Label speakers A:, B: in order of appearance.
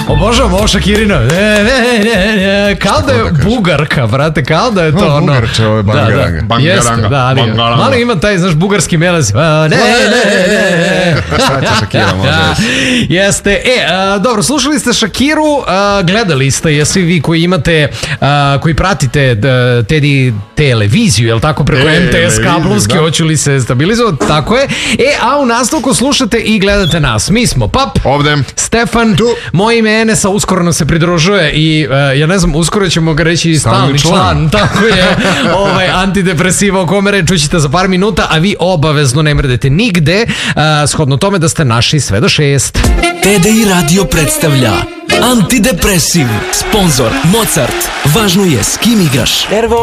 A: Obožavam ovo Shakirino. Kao da je Bugarka, brate, kao da je to ono.
B: Bugarče, ovo je bangaranga.
A: Jeste, da, ali malo ima taj, znaš, bugarski melez.
B: Šta će Shakira, može reći.
A: Jeste, dobro, slušali ste Shakiru, gledali ste je svi vi koji imate, koji pratite televiziju, je li tako, preko MTS kablovski, hoću li se stabilizovati, tako je. A u nastavku slušate i gledate nas. Mi smo Pap,
B: ovde,
A: Stefan, tu. Moje ime Enesa, uskoro nam se pridružuje i ja ne znam, uskoro ćemo ga reći stalni član, tako je, antidepresiva o kome reći čućete za par minuta, a vi obavezno ne mrdete nigde, shodno tome da ste naši sve do 6.
C: TDI Radio predstavlja Antidepresiv, sponzor Mozart. Važno je s kim igraš.